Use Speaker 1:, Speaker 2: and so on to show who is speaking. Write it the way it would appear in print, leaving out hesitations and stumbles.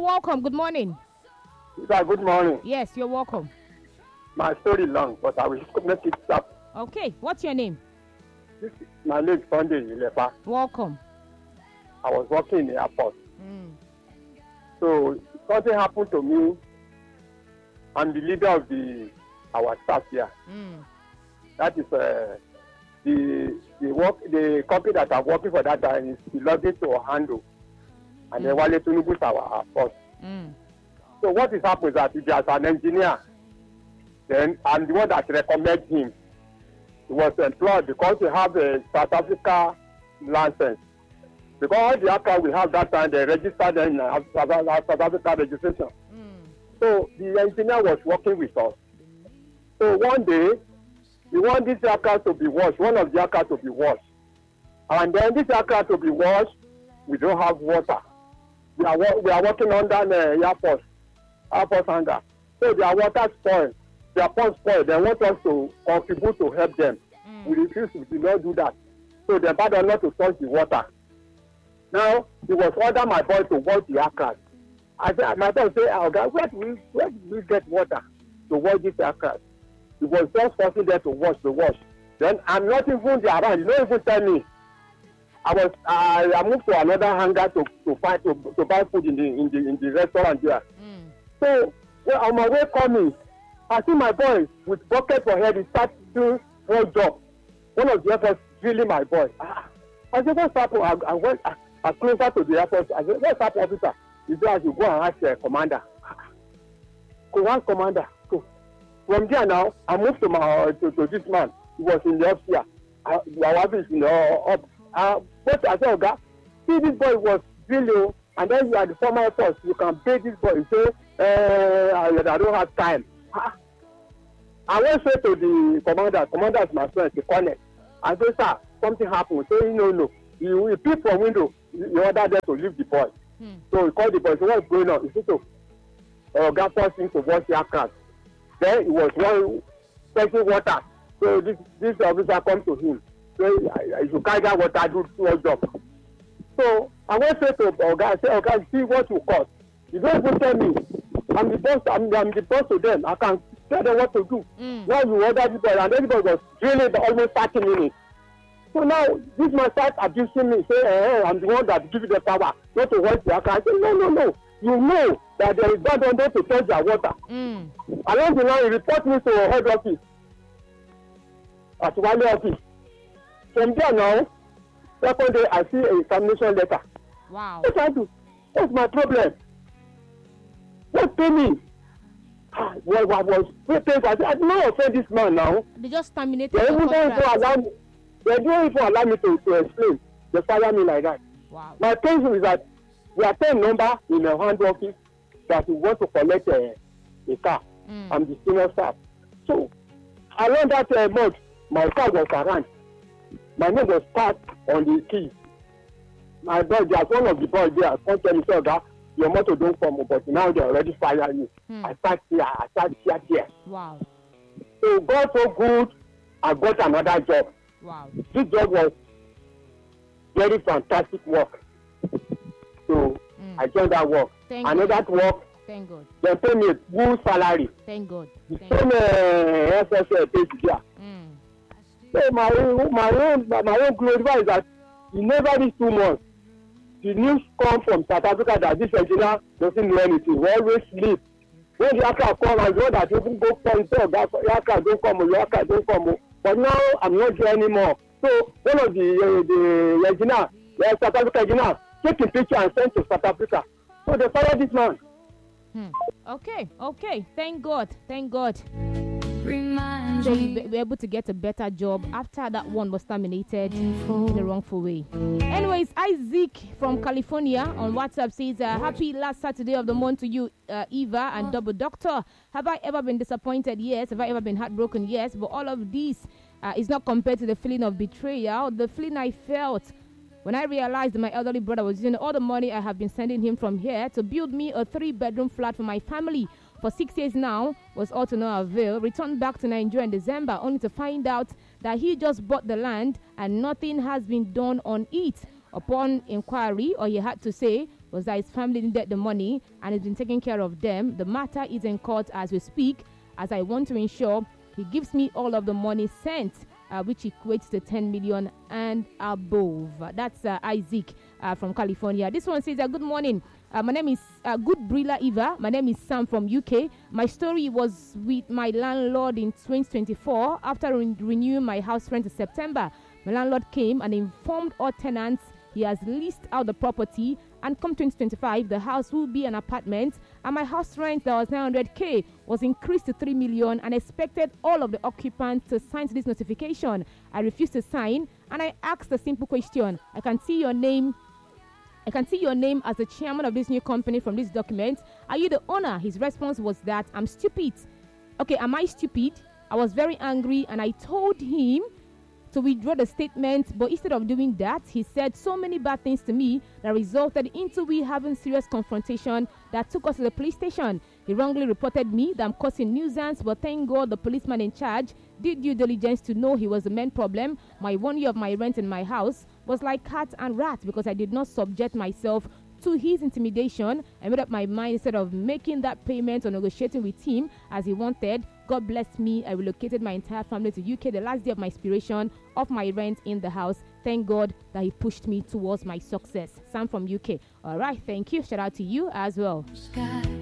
Speaker 1: welcome. Good morning.
Speaker 2: Sir, good morning.
Speaker 1: Yes, you're welcome.
Speaker 2: My story long, but I will just make it stop.
Speaker 1: Okay, what's your name?
Speaker 2: My name is Sunday Ilefa.
Speaker 1: Welcome.
Speaker 2: I was working in the airport.
Speaker 1: Mm.
Speaker 2: So something happened to me. I'm the leader of our staff here.
Speaker 1: Mm.
Speaker 2: That is the company that I'm working for that time is belonging to Ohando. And then Wale Tinubu is our boss.
Speaker 1: Mm.
Speaker 2: So what is happening is that if there's an engineer, then I'm the one that recommend him. He was employed because he have a South Africa license. Because all the aircraft we have that time, they registered in South Africa registration.
Speaker 1: Mm.
Speaker 2: So the engineer was working with us. So one day, we want this aircraft to be washed, one of the aircraft to be washed. And then this aircraft to be washed, we don't have water. We are working under the airport hangar. So their water spoiled, their pump spoiled. They want us to contribute to help them.
Speaker 1: Mm.
Speaker 2: We refuse to do not do that. So they bade us not to touch the water. Now, he was order my boy to wash the aircraft. I said, my boy say, oh God, where do we get water to wash this aircraft? He was just forcing them to wash. Then I'm not even there around. You don't even tell me. I moved to another hangar to buy food in the restaurant there.
Speaker 1: Mm.
Speaker 2: So on my way coming, I see my boy with bucket for head. He starts doing one job. One of the airports drilling my boy. I said, what's happened? I went closer to the airport. I said, what's happened, officer? He said, I should go and ask the commander. Go ask commander. So from there now, I moved to this man. He was in the upstairs. Our office in the up. But I said, okay, see, this boy was drilling, and then you are the former force. You can pay this boy. He said, I don't have time. I went straight to the commander. Commander is my friend, the colonel. I said, sir, something happened. He said, no. He peeped from window. He ordered them to leave the boy.
Speaker 1: Hmm.
Speaker 2: So he called the boy. So what's going on? He said, God forced him to wash the aircraft. Then he was fetching water. So this officer comes to him. So I should carry that water, do two jobs. So I went straight to Oga. I said, Oga, see what you cost. You don't even tell me. I'm the boss. I'm the boss to them. I can tell them what to do.
Speaker 1: Mm.
Speaker 2: Now you order this boy, and everybody was drilling almost 30 minutes. So now this man starts abusing me. Say, I'm the one that gives you the power not to wash the aircraft. I say, no. You know that there is God under to touch their water.
Speaker 1: Mm.
Speaker 2: Along the line, he report me to a head office, at Wale office. From there now, second day, I see a examination letter.
Speaker 1: Wow.
Speaker 2: What I do? What's my problem? What pay me? Well, I was paid. I did not offend this man now.
Speaker 1: They just terminated
Speaker 2: They
Speaker 1: your
Speaker 2: don't even
Speaker 1: contract.
Speaker 2: allow me. They don't even allow me to explain. They fire me like that.
Speaker 1: Wow.
Speaker 2: My question is that we are 10 number in a hand office that we want to collect a car.
Speaker 1: Mm.
Speaker 2: I'm the senior staff. So around that month, my car was around. My name was passed on the keys. My boy, there's one of the boys there. Come tell me, sir, that your motor don't come, but now they already fire you. I start here.
Speaker 1: Wow.
Speaker 2: So God so good, I got another job.
Speaker 1: Wow.
Speaker 2: This job was very fantastic work. So I joined that work. That work,
Speaker 1: Thank God.
Speaker 2: they pay me a good salary.
Speaker 1: Thank God.
Speaker 2: The same SSA pays here.
Speaker 1: Mm.
Speaker 2: So my own glory is that in never these 2 months, the news come from South Africa that this engineer doesn't know anything. We always sleep. When the aircraft come, I know that even go from that aircraft don't come, your aircraft don't come. But now I'm not there anymore. So one of the engineer, the South Africa engineer, take a picture and send to South Africa. So they fire this man.
Speaker 1: Okay. Thank God. So you were able to get a better job after that one was terminated in a wrongful way. Anyways, Isaac from California on WhatsApp says, happy last Saturday of the month to you, Eva and Double Doctor. Have I ever been disappointed? Yes. Have I ever been heartbroken? Yes. But all of this is not compared to the feeling of betrayal. The feeling I felt when I realized that my elderly brother was using all the money I have been sending him from here to build me a 3-bedroom flat for my family for 6 years now was all to no avail. Returned back to Nigeria in December only to find out that he just bought the land and nothing has been done on it. Upon inquiry, all he had to say was that his family needed the money and he's been taking care of them. The matter is in court as we speak, as I want to ensure he gives me all of the money sent, which equates to 10 million and above. That's Isaac from California. This one says, good morning. My name is Good Brilla Eva. My name is Sam from UK. My story was with my landlord in 2024. After renewing my house rent in September, my landlord came and informed all tenants he has leased out the property, and come 2025, the house will be an apartment, and my house rent that was 900k was increased to 3 million, and expected all of the occupants to sign this notification. I refused to sign, and I asked a simple question. I can see your name as the chairman of this new company from this document. Are you the owner? His response was that I'm stupid. Okay, am I stupid? I was very angry, and I told him to withdraw the statement, but instead of doing that, he said so many bad things to me that resulted into we having serious confrontation that took us to the police station. He wrongly reported me that I'm causing nuisance, but thank God the policeman in charge did due diligence to know he was the main problem. My 1 year of my rent in my house was like cat and rat because I did not subject myself to his intimidation. I made up my mind instead of making that payment or negotiating with him as he wanted. God bless me. I relocated my entire family to UK the last day of my expiration of my rent in the house. Thank God that he pushed me towards my success. Sam from UK. All right, thank you. Shout out to you as well.